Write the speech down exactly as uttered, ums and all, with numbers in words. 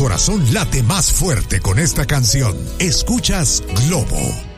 corazón late más fuerte con esta canción. Escuchas Globo.